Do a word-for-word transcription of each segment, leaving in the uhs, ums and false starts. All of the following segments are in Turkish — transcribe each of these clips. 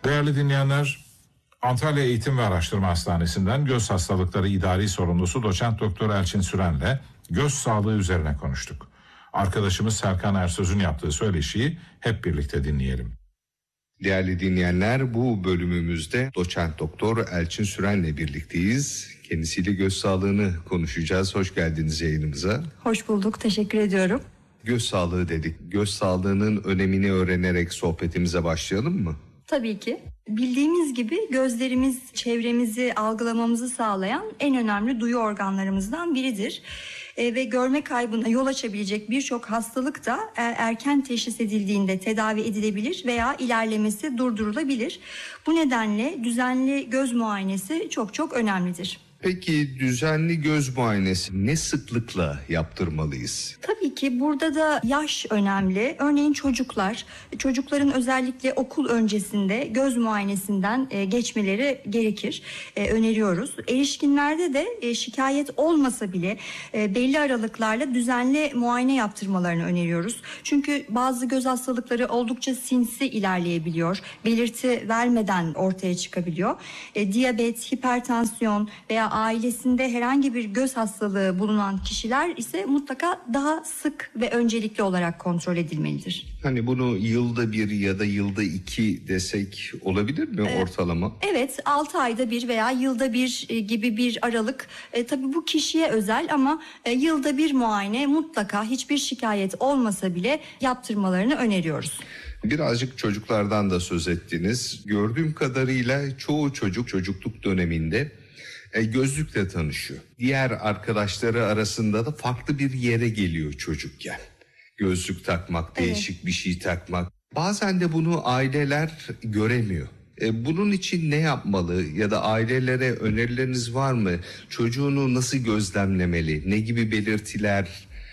Değerli dinleyenler, Antalya Eğitim ve Araştırma Hastanesi'nden göz hastalıkları idari sorumlusu doçent doktor Elçin Süren'le göz sağlığı üzerine konuştuk. Arkadaşımız Serkan Ersöz'ün yaptığı söyleşiyi hep birlikte dinleyelim. Değerli dinleyenler, bu bölümümüzde doçent doktor Elçin Süren'le birlikteyiz. Kendisiyle göz sağlığını konuşacağız. Hoş geldiniz yayınımıza. Hoş bulduk, teşekkür ediyorum. Göz sağlığı dedik. Göz sağlığının önemini öğrenerek sohbetimize başlayalım mı? Tabii ki. Bildiğimiz gibi gözlerimiz çevremizi algılamamızı sağlayan en önemli duyu organlarımızdan biridir. E, ve görme kaybına yol açabilecek birçok hastalık da e, erken teşhis edildiğinde tedavi edilebilir veya ilerlemesi durdurulabilir. Bu nedenle düzenli göz muayenesi çok çok önemlidir. Peki düzenli göz muayenesi ne sıklıkla yaptırmalıyız? Tabii ki burada da yaş önemli. Örneğin çocuklar, çocukların özellikle okul öncesinde göz muayenesinden geçmeleri gerekir. Öneriyoruz. Erişkinlerde de şikayet olmasa bile belli aralıklarla düzenli muayene yaptırmalarını öneriyoruz. Çünkü bazı göz hastalıkları oldukça sinsi ilerleyebiliyor. Belirti vermeden ortaya çıkabiliyor. Diyabet, hipertansiyon veya ailesinde herhangi bir göz hastalığı bulunan kişiler ise mutlaka daha sık ve öncelikli olarak kontrol edilmelidir. Hani bunu yılda bir ya da yılda iki desek olabilir mi ee, ortalama? Evet, altı ayda bir veya yılda bir gibi bir aralık. E, tabii bu kişiye özel ama e, yılda bir muayene mutlaka hiçbir şikayet olmasa bile yaptırmalarını öneriyoruz. Birazcık çocuklardan da söz ettiniz. Gördüğüm kadarıyla çoğu çocuk çocukluk döneminde E, gözlükle tanışıyor. Diğer arkadaşları arasında da farklı bir yere geliyor çocukken. Gözlük takmak, değişik evet. bir şey takmak. Bazen de bunu aileler göremiyor. E, bunun için ne yapmalı ya da ailelere önerileriniz var mı? Çocuğunu nasıl gözlemlemeli? Ne gibi belirtiler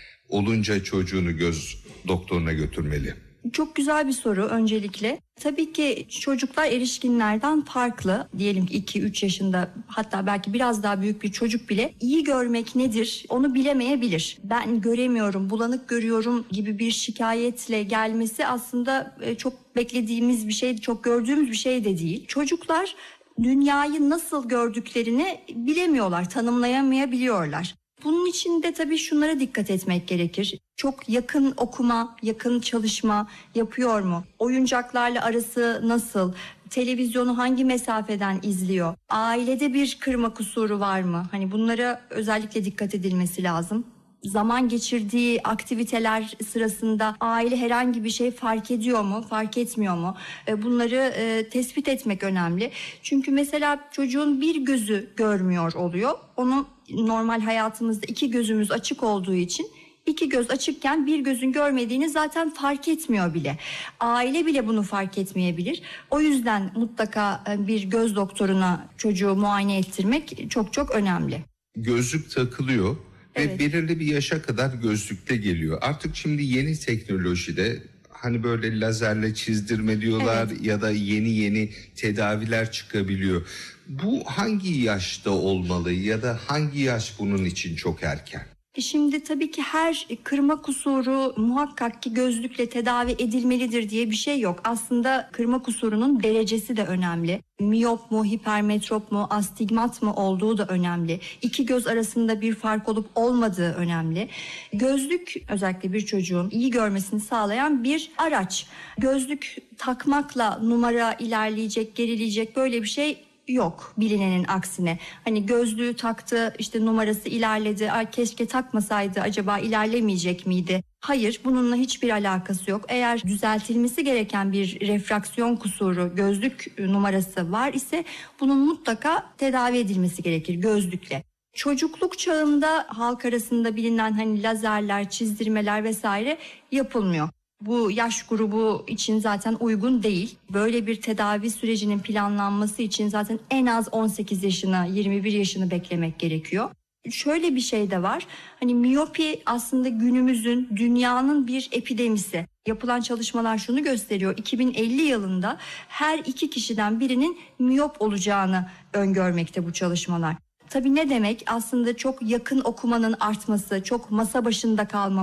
olunca çocuğunu göz doktoruna götürmeli? Çok güzel bir soru öncelikle. Tabii ki çocuklar erişkinlerden farklı. Diyelim ki iki üç yaşında, hatta belki biraz daha büyük bir çocuk bile iyi görmek nedir onu bilemeyebilir. Ben göremiyorum, bulanık görüyorum gibi bir şikayetle gelmesi aslında çok beklediğimiz bir şey, çok gördüğümüz bir şey de değil. Çocuklar dünyayı nasıl gördüklerini bilemiyorlar, tanımlayamayabiliyorlar. Bunun için de tabii şunlara dikkat etmek gerekir. Çok yakın okuma, yakın çalışma yapıyor mu? Oyuncaklarla arası nasıl? Televizyonu hangi mesafeden izliyor? Ailede bir kırma kusuru var mı? Hani bunlara özellikle dikkat edilmesi lazım. Zaman geçirdiği aktiviteler sırasında aile herhangi bir şey fark ediyor mu, fark etmiyor mu? Bunları e, tespit etmek önemli. Çünkü mesela çocuğun bir gözü görmüyor oluyor. Onu normal hayatımızda iki gözümüz açık olduğu için iki göz açıkken bir gözün görmediğini zaten fark etmiyor bile. Aile bile bunu fark etmeyebilir. O yüzden mutlaka bir göz doktoruna çocuğu muayene ettirmek çok çok önemli. Gözlük takılıyor. Evet. Ve belirli bir yaşa kadar gözlükte geliyor. Artık şimdi yeni teknolojide hani böyle lazerle çizdirme diyorlar evet. ya da yeni yeni tedaviler çıkabiliyor. Bu hangi yaşta olmalı ya da hangi yaş bunun için çok erken? Şimdi tabii ki her kırma kusuru muhakkak ki gözlükle tedavi edilmelidir diye bir şey yok. Aslında kırma kusurunun derecesi de önemli. Miyop mu, hipermetrop mu, astigmat mı olduğu da önemli. İki göz arasında bir fark olup olmadığı önemli. Gözlük özellikle bir çocuğun iyi görmesini sağlayan bir araç. Gözlük takmakla numara ilerleyecek, gerileyecek böyle bir şey yok, bilinenin aksine. Hani gözlüğü taktı, işte numarası ilerledi, ay keşke takmasaydı, acaba ilerlemeyecek miydi? Hayır, bununla hiçbir alakası yok. Eğer düzeltilmesi gereken bir refraksiyon kusuru, gözlük numarası var ise bunun mutlaka tedavi edilmesi gerekir gözlükle. Çocukluk çağında halk arasında bilinen hani lazerler, çizdirmeler vesaire yapılmıyor. Bu yaş grubu için zaten uygun değil. Böyle bir tedavi sürecinin planlanması için zaten en az on sekiz yaşını, yirmi bir yaşını beklemek gerekiyor. Şöyle bir şey de var. Hani miyopi aslında günümüzün, dünyanın bir epidemisi. Yapılan çalışmalar şunu gösteriyor. iki bin elli yılında her iki kişiden birinin miyop olacağını öngörmekte bu çalışmalar. Tabii ne demek? Aslında çok yakın okumanın artması, çok masa başında kalmamız,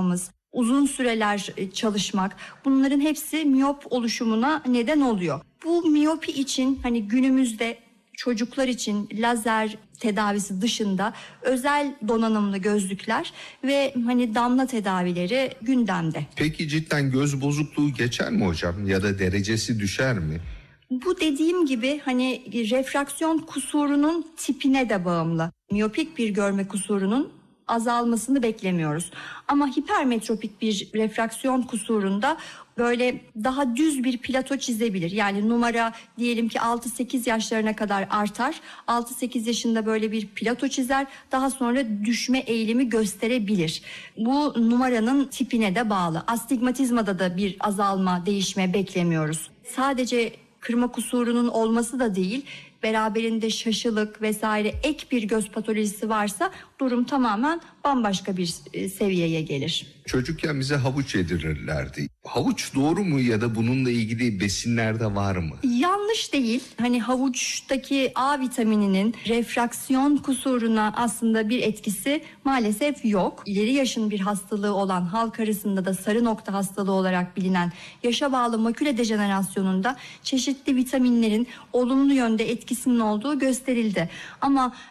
uzun süreler çalışmak, bunların hepsi miyop oluşumuna neden oluyor. Bu miyopi için hani günümüzde çocuklar için lazer tedavisi dışında özel donanımlı gözlükler ve hani damla tedavileri gündemde. Peki cidden göz bozukluğu geçer mi hocam ya da derecesi düşer mi? Bu dediğim gibi hani refraksiyon kusurunun tipine de bağımlı. Miyopik bir görme kusurunun azalmasını beklemiyoruz. Ama hipermetropik bir refraksiyon kusurunda böyle daha düz bir plato çizebilir. Yani numara diyelim ki altı sekiz yaşlarına kadar artar. altı sekiz yaşında böyle bir plato çizer. Daha sonra düşme eğilimi gösterebilir. Bu numaranın tipine de bağlı. Astigmatizmada da bir azalma, değişme beklemiyoruz. Sadece kırma kusurunun olması da değil, beraberinde şaşılık vesaire ek bir göz patolojisi varsa durum tamamen bambaşka bir seviyeye gelir. Çocukken bize havuç yedirirlerdi. Havuç doğru mu ya da bununla ilgili besinlerde var mı? Yanlış değil. Hani havuçtaki A vitamininin refraksiyon kusuruna aslında bir etkisi maalesef yok. İleri yaşın bir hastalığı olan, halk arasında da sarı nokta hastalığı olarak bilinen yaşa bağlı maküle dejenerasyonunda çeşitli vitaminlerin olumlu yönde etkisinin olduğu gösterildi. Ama